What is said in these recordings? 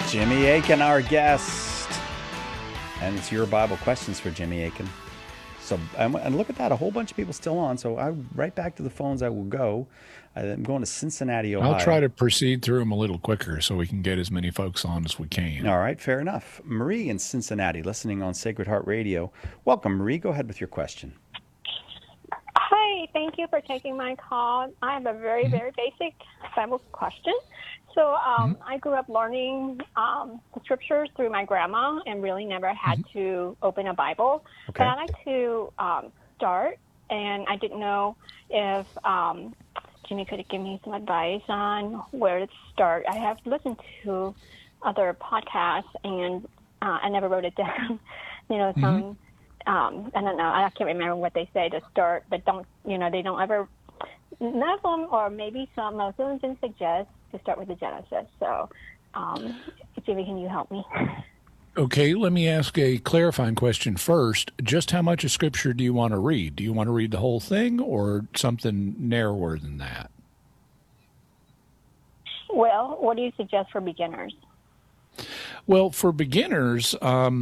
Jimmy Akin, our guest. And it's your Bible questions for Jimmy Akin. So, and look at that, a whole bunch of people still on. So right back to the phones I will go. I'm going to Cincinnati, Ohio. I'll try to proceed through them a little quicker so we can get as many folks on as we can. All right, fair enough. Marie in Cincinnati, listening on Sacred Heart Radio. Welcome, Marie. Go ahead with your question. Hi, thank you for taking my call. I have a very, very basic Bible question. So I grew up learning the scriptures through my grandma and really never had to open a Bible. Okay. But I like to start, and I didn't know if Jimmy could give me some advice on where to start. I have listened to other podcasts, and I never wrote it down. Some, I don't know, I can't remember what they say to start, but they don't ever, none of them, or maybe some, most of them didn't suggest to start with the Genesis. So, Jimmy, can you help me? Okay, let me ask a clarifying question first. Just how much of Scripture do you want to read? Do you want to read the whole thing or something narrower than that? Well, what do you suggest for beginners? Well, for beginners,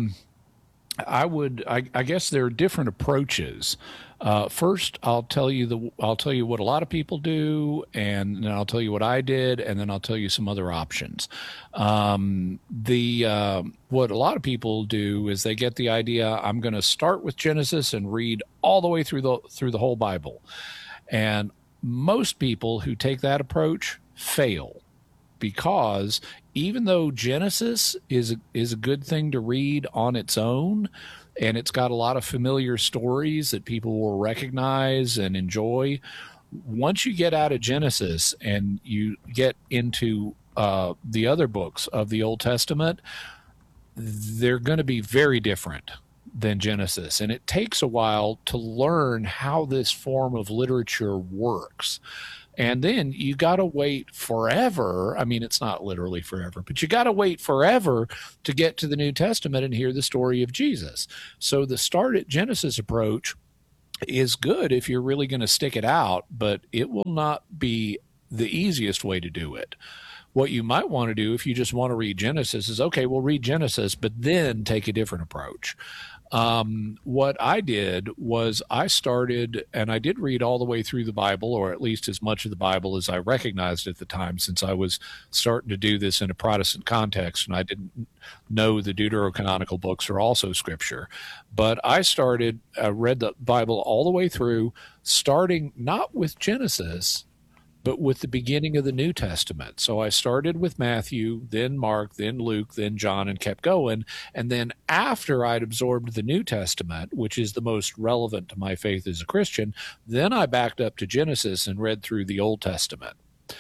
I guess there are different approaches. First, I'll tell you what a lot of people do, and then I'll tell you what I did, and then I'll tell you some other options. What a lot of people do is they get the idea, I'm going to start with Genesis and read all the way through the whole Bible. And most people who take that approach fail, because even though Genesis is a good thing to read on its own, and it's got a lot of familiar stories that people will recognize and enjoy, once you get out of Genesis and you get into the other books of the Old Testament, they're going to be very different than Genesis. And it takes a while to learn how this form of literature works. And then you got to wait forever. I mean, it's not literally forever, but you got to wait forever to get to the New Testament and hear the story of Jesus. So the start at Genesis approach is good if you're really going to stick it out, but it will not be the easiest way to do it. What you might want to do if you just want to read Genesis is, okay, we'll read Genesis, but then take a different approach. What I did was I started, and I did read all the way through the Bible, or at least as much of the Bible as I recognized at the time, since I was starting to do this in a Protestant context, and I didn't know the deuterocanonical books are also scripture. But I read the Bible all the way through, starting not with Genesis, but with the beginning of the New Testament. So I started with Matthew, then Mark, then Luke, then John, and kept going. And then after I'd absorbed the New Testament, which is the most relevant to my faith as a Christian, then I backed up to Genesis and read through the Old Testament.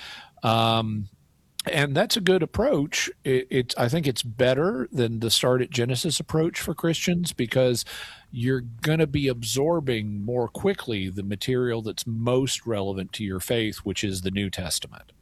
And that's a good approach. I think it's better than the start at Genesis approach for Christians, because you're going to be absorbing more quickly the material that's most relevant to your faith, which is the New Testament.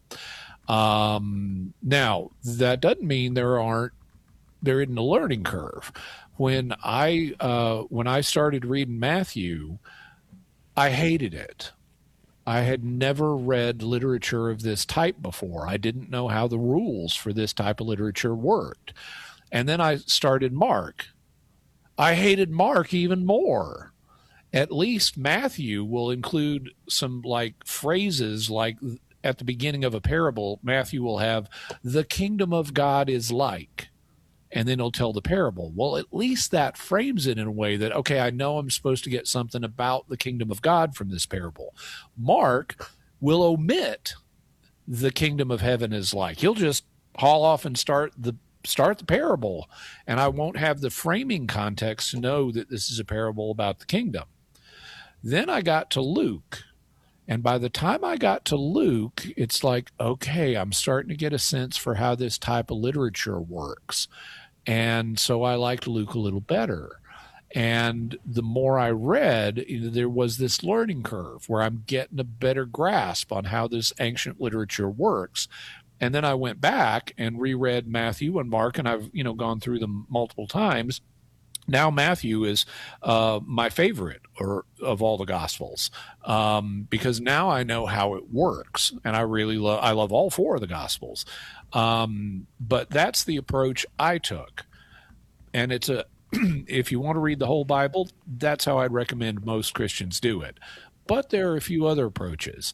Now, that doesn't mean there isn't a learning curve. When I started reading Matthew, I hated it. I had never read literature of this type before. I didn't know how the rules for this type of literature worked. And then I started Mark. I hated Mark even more. At least Matthew will include some phrases like at the beginning of a parable, Matthew will have, the kingdom of God is like, and then he'll tell the parable. Well, at least that frames it in a way that, okay, I know I'm supposed to get something about the kingdom of God from this parable. Mark will omit the kingdom of heaven is like. He'll just haul off and start the parable, and I won't have the framing context to know that this is a parable about the kingdom. Then I got to Luke, and by the time I got to Luke, it's like, okay, I'm starting to get a sense for how this type of literature works. And so I liked Luke a little better. And the more I read, there was this learning curve where I'm getting a better grasp on how this ancient literature works. And then I went back and reread Matthew and Mark, and I've gone through them multiple times. Now Matthew is my favorite of all the Gospels, because now I know how it works, and I love all four of the Gospels. But that's the approach I took. And it's if you want to read the whole Bible, that's how I'd recommend most Christians do it. But there are a few other approaches.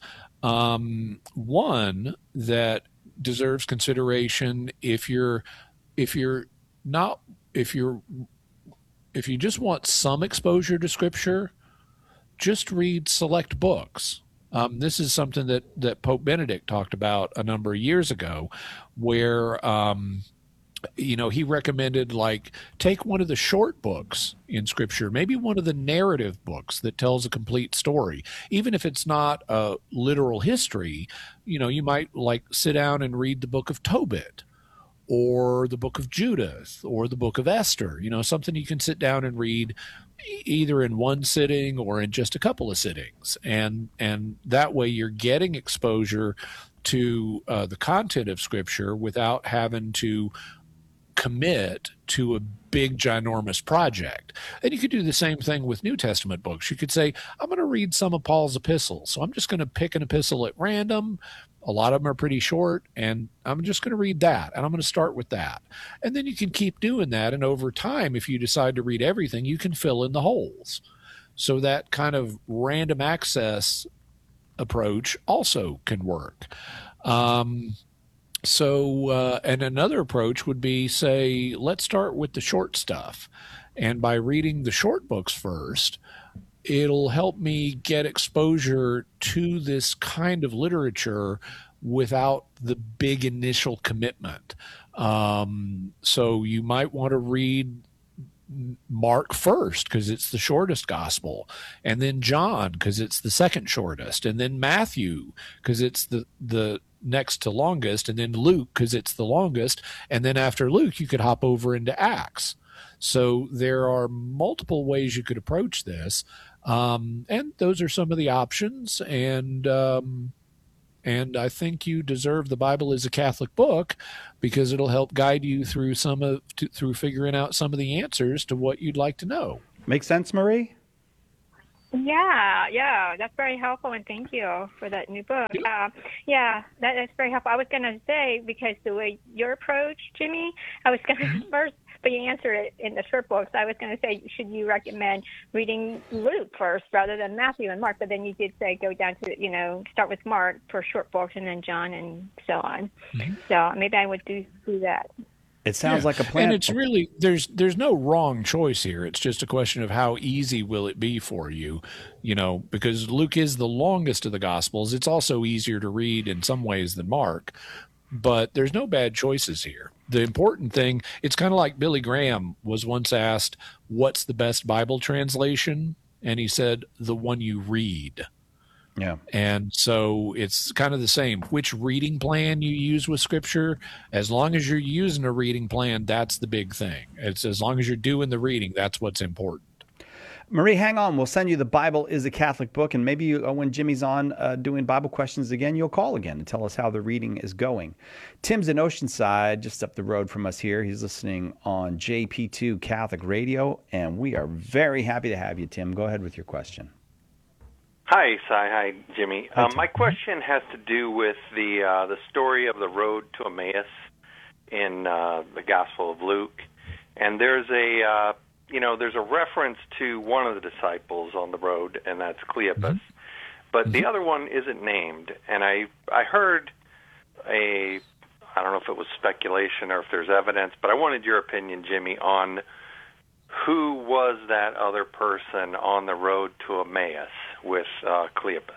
One that deserves consideration if you just want some exposure to Scripture, just read select books. This is something that Pope Benedict talked about a number of years ago, where he recommended, like, take one of the short books in Scripture, maybe one of the narrative books that tells a complete story. Even if it's not a literal history, you might like sit down and read the book of Tobit or the book of Judith or the book of Esther, something you can sit down and read either in one sitting or in just a couple of sittings. And that way you're getting exposure to the content of Scripture without having to commit to a big, ginormous project. And you could do the same thing with New Testament books. You could say, I'm going to read some of Paul's epistles. So I'm just going to pick an epistle at random. A lot of them are pretty short, and I'm just going to read that, and I'm going to start with that. And then you can keep doing that, and over time, if you decide to read everything, you can fill in the holes. So that kind of random access approach also can work. And another approach would be, say, let's start with the short stuff. And by reading the short books first, it'll help me get exposure to this kind of literature without the big initial commitment. So you might want to read Mark first because it's the shortest gospel, and then John because it's the second shortest, and then Matthew because it's the next to longest, and then Luke because it's the longest, and then after Luke you could hop over into Acts. So there are multiple ways you could approach this, and those are some of the options. And I think you deserve the Bible as a Catholic book because it'll help guide you through through figuring out some of the answers to what you'd like to know. Make sense, Marie? Yeah, that's very helpful, and thank you for that new book. That's very helpful. I was going to say, because the way your approach, Jimmy, I was going to first, but you answered it in the short books. I was going to say, should you recommend reading Luke first rather than Matthew and Mark? But then you did say go down to, start with Mark for short books and then John and so on. Mm-hmm. So maybe I would do that. It sounds like a plan. And it's really, there's no wrong choice here. It's just a question of how easy will it be for you, because Luke is the longest of the Gospels. It's also easier to read in some ways than Mark, but there's no bad choices here. The important thing, it's kind of like Billy Graham was once asked, what's the best Bible translation? And he said, the one you read. Yeah. And so it's kind of the same. Which reading plan you use with Scripture, as long as you're using a reading plan, that's the big thing. It's as long as you're doing the reading, that's what's important. Marie, hang on. We'll send you the Bible is a Catholic book, and maybe when Jimmy's on doing Bible questions again, you'll call again and tell us how the reading is going. Tim's in Oceanside, just up the road from us here. He's listening on JP2 Catholic Radio, and we are very happy to have you, Tim. Go ahead with your question. Hi, Si. Hi, Jimmy. My question has to do with the story of the road to Emmaus in the Gospel of Luke, and there's a reference to one of the disciples on the road, and that's Cleopas, but the other one isn't named. And I heard I don't know if it was speculation or if there's evidence, but I wanted your opinion, Jimmy, on who was that other person on the road to Emmaus with Cleopas?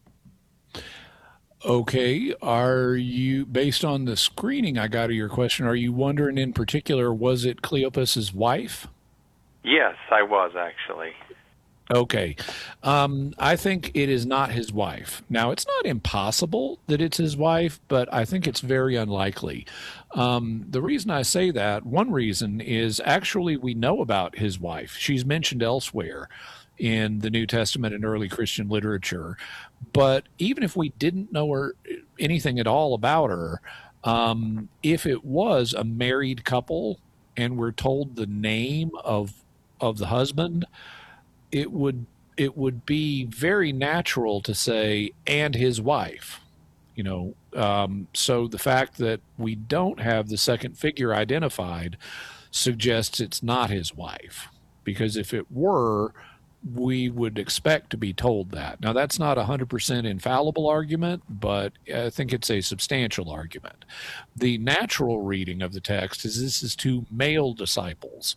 Okay. Are you, based on the screening I got of your question, are you wondering in particular, was it Cleopas's wife? Yes, I was actually. Okay. I think it is not his wife. Now, it's not impossible that it's his wife, but I think it's very unlikely. The reason I say that, one reason is actually we know about his wife. She's mentioned elsewhere in the New Testament and early Christian literature. But even if we didn't know anything at all about her, if it was a married couple and we're told the name of the husband, it would be very natural to say, and his wife, So the fact that we don't have the second figure identified suggests it's not his wife, because if it were, we would expect to be told that. Now, that's not a 100% infallible argument, but I think it's a substantial argument. The natural reading of the text is this is two male disciples,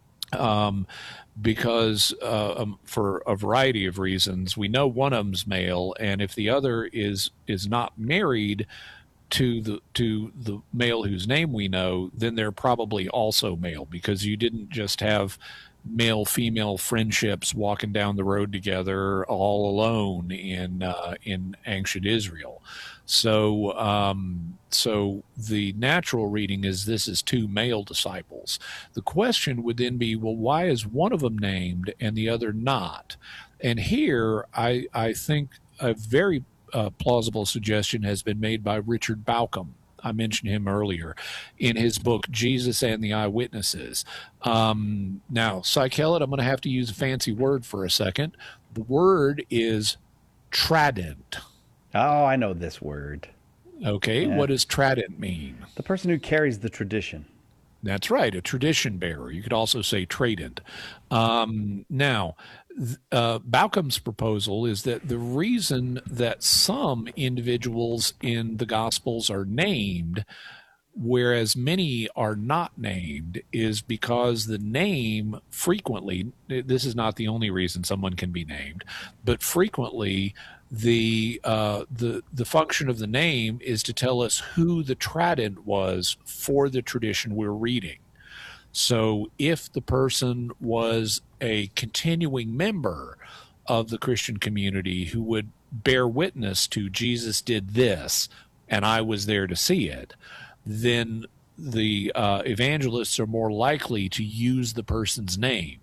because for a variety of reasons. We know one of them's male, and if the other is not married to the male whose name we know, then they're probably also male, because you didn't just have male-female friendships walking down the road together all alone in ancient Israel. So the natural reading is this is two male disciples. The question would then be, well, why is one of them named and the other not? And here I think a very plausible suggestion has been made by Richard Bauckham. I mentioned him earlier in his book, Jesus and the Eyewitnesses. Now, Psych Hellet, I'm going to have to use a fancy word for a second. The word is tradent. Oh, I know this word. Okay, yeah. What does tradent mean? The person who carries the tradition. That's right, a tradition bearer. You could also say tradent. Now, Bauckham's proposal is that the reason that some individuals in the Gospels are named, whereas many are not named, is because the name frequently, this is not the only reason someone can be named, but frequently the function of the name is to tell us who the tradent was for the tradition we're reading. So if the person was a continuing member of the Christian community who would bear witness to Jesus did this and I was there to see it, then the evangelists are more likely to use the person's name.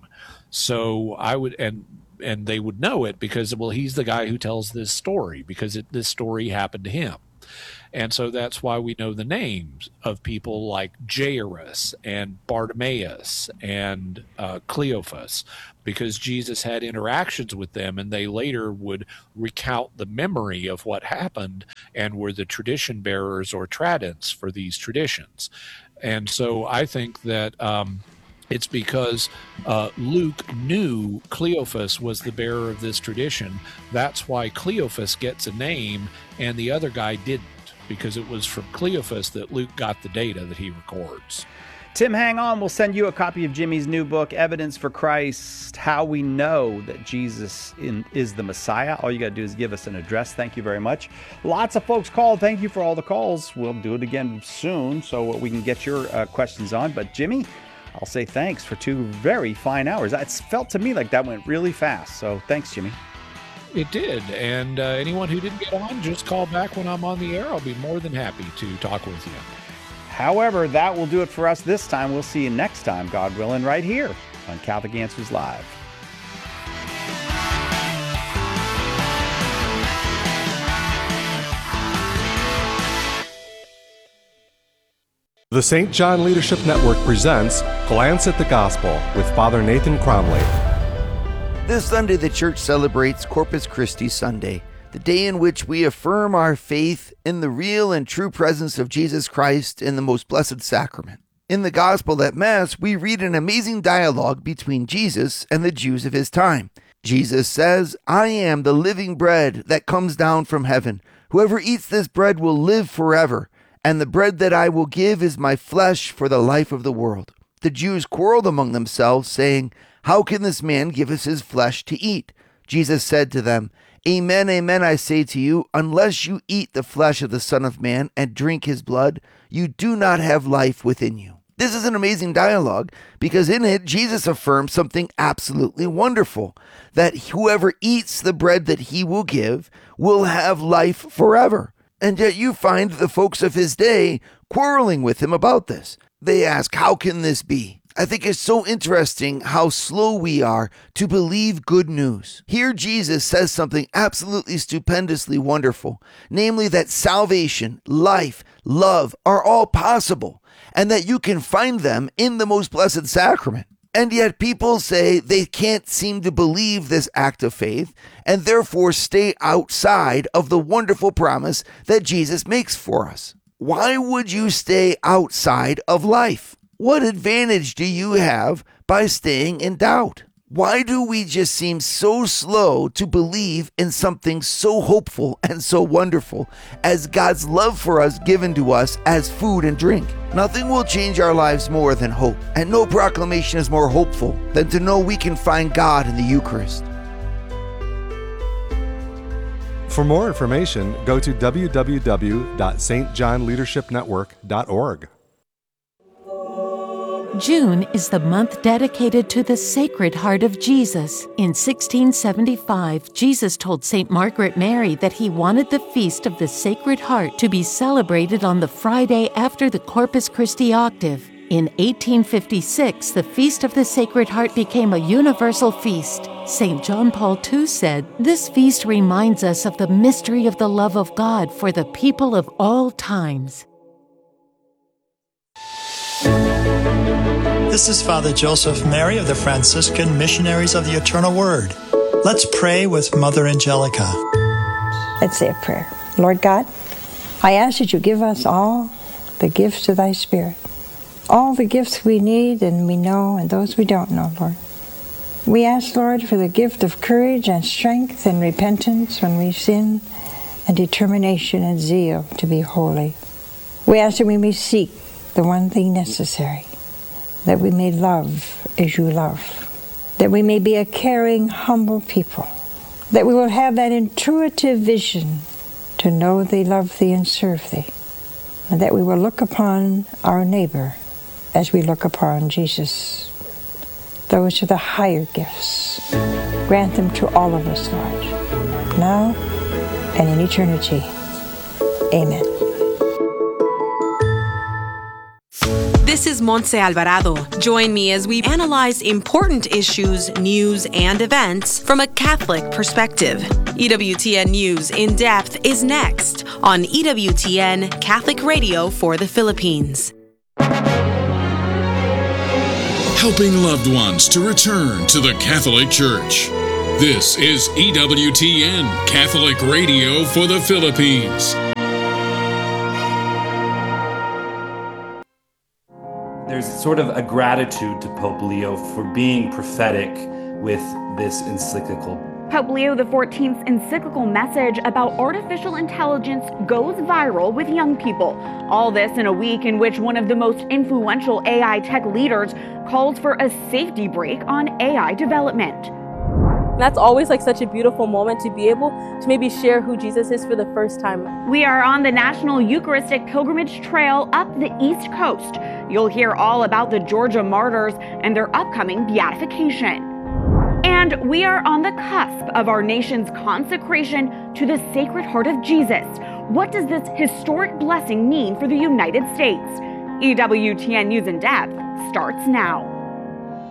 So I would, and they would know it because, well, he's the guy who tells this story because this story happened to him. And so that's why we know the names of people like Jairus and Bartimaeus and Cleophas, because Jesus had interactions with them and they later would recount the memory of what happened and were the tradition bearers or tradents for these traditions. And so I think that it's because Luke knew Cleophas was the bearer of this tradition. That's why Cleophas gets a name and the other guy didn't, because it was from Cleophas that Luke got the data that he records. Tim, hang on. We'll send you a copy of Jimmy's new book, Evidence for Christ, How We Know That Jesus is the Messiah. All you got to do is give us an address. Thank you very much. Lots of folks called. Thank you for all the calls. We'll do it again soon so we can get your questions on. But Jimmy, I'll say thanks for 2 very fine hours. It's felt to me like that went really fast. So thanks, Jimmy. It did. And anyone who didn't get on, just call back when I'm on the air. I'll be more than happy to talk with you. However, that will do it for us this time. We'll see you next time, God willing, right here on Catholic Answers Live. The St. John Leadership Network presents Glance at the Gospel with Father Nathan Cromley. This Sunday, the Church celebrates Corpus Christi Sunday, the day in which we affirm our faith in the real and true presence of Jesus Christ in the most blessed sacrament. In the Gospel at Mass, we read an amazing dialogue between Jesus and the Jews of his time. Jesus says, "I am the living bread that comes down from heaven. Whoever eats this bread will live forever, and the bread that I will give is my flesh for the life of the world." The Jews quarreled among themselves, saying, "How can this man give us his flesh to eat?" Jesus said to them, "Amen, amen, I say to you, unless you eat the flesh of the Son of Man and drink his blood, you do not have life within you." This is an amazing dialogue because in it, Jesus affirms something absolutely wonderful, that whoever eats the bread that he will give will have life forever. And yet you find the folks of his day quarreling with him about this. They ask, how can this be? I think it's so interesting how slow we are to believe good news. Here Jesus says something absolutely stupendously wonderful, namely that salvation, life, love are all possible, and that you can find them in the most blessed sacrament. And yet people say they can't seem to believe this act of faith and therefore stay outside of the wonderful promise that Jesus makes for us. Why would you stay outside of life? What advantage do you have by staying in doubt? Why do we just seem so slow to believe in something so hopeful and so wonderful as God's love for us given to us as food and drink? Nothing will change our lives more than hope, and no proclamation is more hopeful than to know we can find God in the Eucharist. For more information, go to www.stjohnleadershipnetwork.org. June is the month dedicated to the Sacred Heart of Jesus. In 1675, Jesus told St. Margaret Mary that he wanted the Feast of the Sacred Heart to be celebrated on the Friday after the Corpus Christi octave. In 1856, the Feast of the Sacred Heart became a universal feast. St. John Paul II said, "This feast reminds us of the mystery of the love of God for the people of all times." This is Father Joseph Mary of the Franciscan Missionaries of the Eternal Word. Let's pray with Mother Angelica. Let's say a prayer. Lord God, I ask that you give us all the gifts of thy Spirit. All the gifts we need and we know and those we don't know, Lord. We ask, Lord, for the gift of courage and strength and repentance when we sin and determination and zeal to be holy. We ask that we may seek the one thing necessary, that we may love as you love, that we may be a caring, humble people, that we will have that intuitive vision to know thee, love thee, and serve thee, and that we will look upon our neighbor as we look upon Jesus. Those are the higher gifts. Grant them to all of us, Lord, now and in eternity. Amen. This is Montse Alvarado. Join me as we analyze important issues, news, and events from a Catholic perspective. EWTN News in Depth is next on EWTN Catholic Radio for the Philippines. Helping loved ones to return to the Catholic Church. This is EWTN Catholic Radio for the Philippines. There's sort of a gratitude to Pope Leo for being prophetic with this encyclical. Pope Leo XIV's encyclical message about artificial intelligence goes viral with young people. All this in a week in which one of the most influential AI tech leaders calls for a safety brake on AI development. That's always like such a beautiful moment to be able to maybe share who Jesus is for the first time. We are on the National Eucharistic Pilgrimage Trail up the East Coast. You'll hear all about the Georgia martyrs and their upcoming beatification. And we are on the cusp of our nation's consecration to the Sacred Heart of Jesus. What does this historic blessing mean for the United States? EWTN News in Depth starts now.